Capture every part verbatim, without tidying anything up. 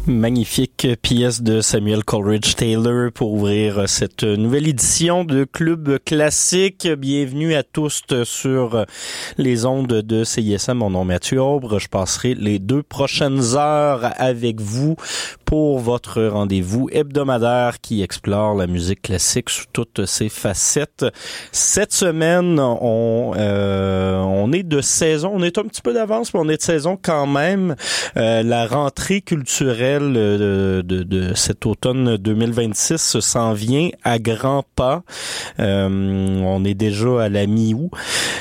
Magnifique pièce de Samuel Coleridge Taylor pour ouvrir cette nouvelle édition de Club Classique. Bienvenue à tous sur les ondes de C I S M. Mon nom est Mathieu Aubre. Je passerai les deux prochaines heures avec vous pour votre rendez-vous hebdomadaire qui explore la musique classique sous toutes ses facettes. Cette semaine, on, euh, on est de saison. On est un petit peu d'avance, mais on est de saison quand même. Euh, la rentrée culturelle De, de, de cet automne deux mille vingt-six s'en vient à grands pas. Euh, on est déjà à la mi-août.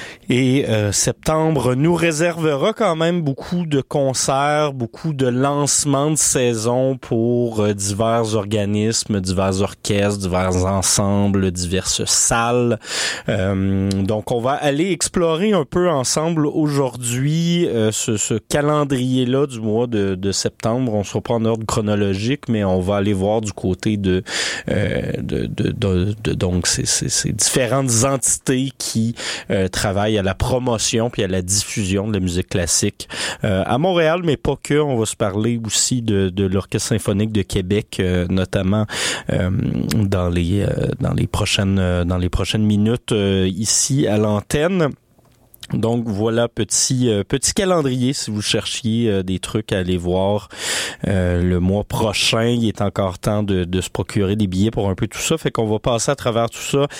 Et euh, septembre nous réservera quand même beaucoup de concerts, beaucoup de lancements de saison pour euh, divers organismes, divers orchestres, divers ensembles, diverses salles. Euh, donc on va aller explorer un peu ensemble aujourd'hui euh, ce, ce calendrier-là du mois de, de septembre. On ne sera pas en ordre chronologique, mais on va aller voir du côté de, euh, de, de, de, de donc ces, ces, ces différentes entités qui euh, travaillent à la promotion puis à la diffusion de la musique classique euh, à Montréal, mais pas que. On va se parler aussi de, de l'Orchestre symphonique de Québec, euh, notamment euh, dans les euh, dans les prochaines euh, dans les prochaines minutes euh, ici à l'antenne. Donc voilà, petit euh, petit calendrier si vous cherchiez euh, des trucs à aller voir euh, le mois prochain. Il est encore temps de, de se procurer des billets pour un peu tout ça. Fait qu'on va passer à travers tout ça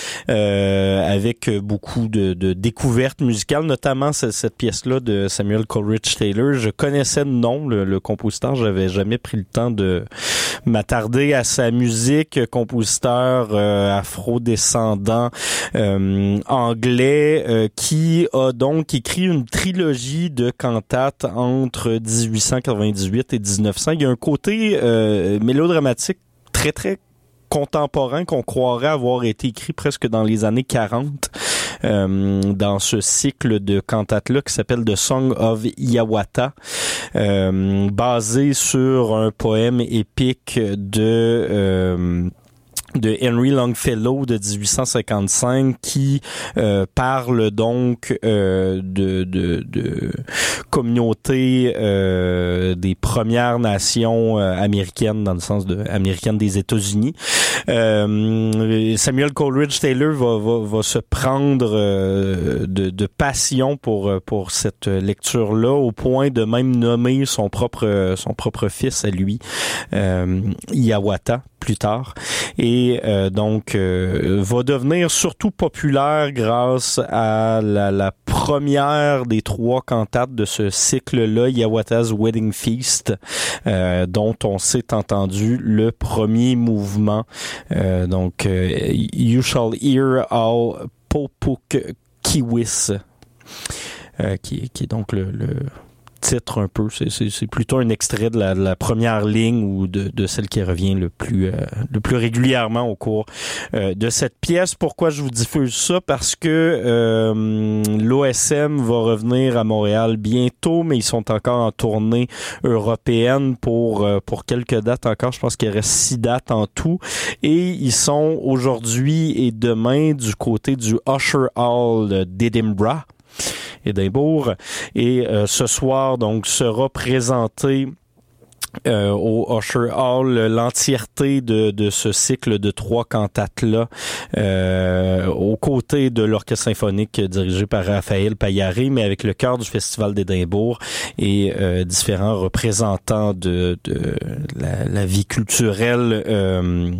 euh, avec beaucoup de, de découvertes musicales, notamment cette, cette pièce-là de Samuel Coleridge Taylor. Je connaissais le nom, le, le compositeur. J'avais jamais pris le temps de m'attarder à sa musique. Compositeur euh, afro-descendant euh, anglais euh, qui a donc écrit une trilogie de cantates entre dix-huit cent quatre-vingt-dix-huit et dix-neuf cents. Il y a un côté euh, mélodramatique très, très contemporain qu'on croirait avoir été écrit presque dans les années quarante euh, dans ce cycle de cantates-là qui s'appelle The Song of Hiawatha, euh, basé sur un poème épique de... Euh, de Henry Longfellow de dix-huit cent cinquante-cinq qui euh, parle donc euh, de, de, de communautés euh, des Premières Nations euh, américaines, dans le sens de américaines des États-Unis. Euh, Samuel Coleridge Taylor va, va, va se prendre euh, de, de passion pour, pour cette lecture-là, au point de même nommer son propre, son propre fils à lui, euh, Hiawatha, plus tard. Et euh, donc euh, va devenir surtout populaire grâce à la, la première des trois cantates de ce cycle-là, Hiawatha's Wedding Feast, euh, dont on s'est entendu le premier mouvement. Euh, donc, euh, You Shall Hear All Popuk Kiwis, euh, qui, qui est donc le... le titre un peu, c'est, c'est, c'est plutôt un extrait de la, de la première ligne ou de, de celle qui revient le plus euh, le plus régulièrement au cours euh, de cette pièce. Pourquoi je vous diffuse ça? Parce que euh, l'O S M va revenir à Montréal bientôt, mais ils sont encore en tournée européenne pour euh, pour quelques dates encore. Je pense qu'il reste six dates en tout, et ils sont aujourd'hui et demain du côté du Usher Hall d'Edinburgh. Édimbourg. Et euh, ce soir, donc, sera présenté Euh, au Usher Hall l'entièreté de, de ce cycle de trois cantates-là, euh, aux côtés de l'Orchestre symphonique dirigé par Raphaël Paillaré, mais avec le chœur du Festival d'Édimbourg et euh, différents représentants de, de la, la vie culturelle euh,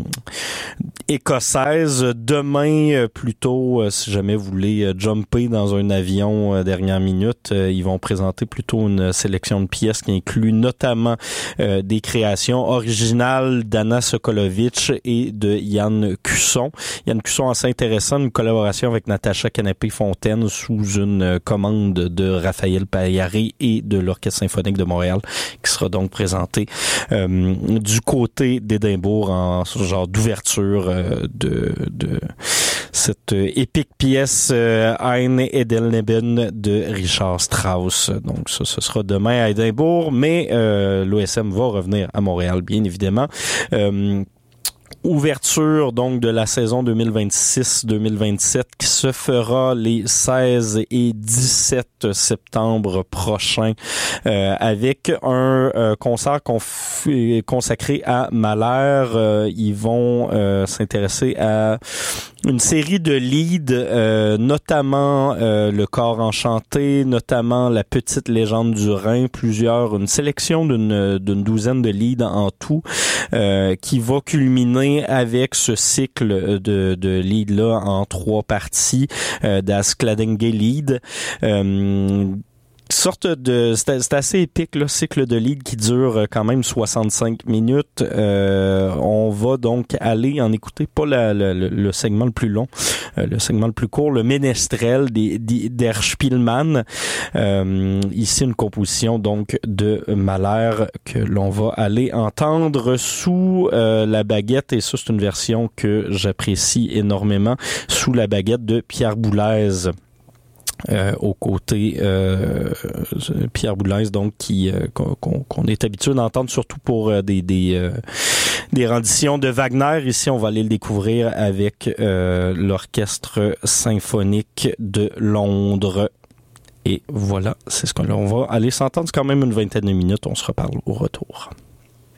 écossaise. Demain, plutôt, si jamais vous voulez jumper dans un avion euh, dernière minute, euh, ils vont présenter plutôt une sélection de pièces qui inclut notamment Euh, des créations originales d'Anna Sokolovic et de Yann Cusson. Yann Cusson, assez intéressant, une collaboration avec Natacha Canapé-Fontaine sous une euh, commande de Raphaël Paillaré et de l'Orchestre symphonique de Montréal, qui sera donc présenté euh, du côté d'Édimbourg en genre d'ouverture euh, de, de cette euh, épique pièce euh, Ein Edelneben de Richard Strauss. Donc ça, ce sera demain à Édimbourg, mais euh, l'O S M va revenir à Montréal, bien évidemment. Euh, ouverture donc de la saison deux mille vingt-six deux mille vingt-sept qui se fera les seize et dix-sept septembre prochains euh, avec un euh, concert conf- consacré à Mahler. Euh, ils vont euh, s'intéresser à une série de leads, euh, notamment euh, Le Corps enchanté, notamment La Petite Légende du Rhin, plusieurs, une sélection d'une, d'une douzaine de leads en tout, euh, qui va culminer avec ce cycle de, de leads-là en trois parties, euh, Das Kladdenge Lied. Euh, sorte de c'est, c'est assez épique le cycle de lead qui dure quand même soixante-cinq minutes. Euh, on va donc aller en écouter pas la, la, le, le segment le plus long, euh, le segment le plus court, le Ménestrel des, des Der Spielmann. Euh, ici une composition donc de Mahler que l'on va aller entendre sous euh, la baguette, et ça c'est une version que j'apprécie énormément, sous la baguette de Pierre Boulez. Euh, aux côtés euh, Pierre Boulez, donc qui euh, qu'on, qu'on est habitué d'entendre surtout pour euh, des des euh, des renditions de Wagner. Ici, on va aller le découvrir avec euh, l'Orchestre symphonique de Londres. Et voilà, c'est ce qu'on on va aller s'entendre. C'est quand même une vingtaine de minutes. On se reparle au retour.